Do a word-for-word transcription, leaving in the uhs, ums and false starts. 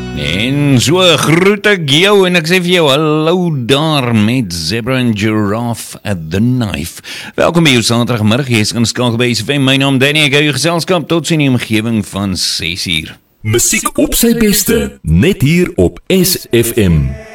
En so groet ek jou en ek sê vir jou hallo daar met Zebra en Giraffe at the Knife. Welkom by jou Saterdagmiddag, jy is ingeskakel by S F M. My naam Danny, ek hou jou geselskap tot in die omgewing van ses uur. Musiek op sy beste, net hier op S F M.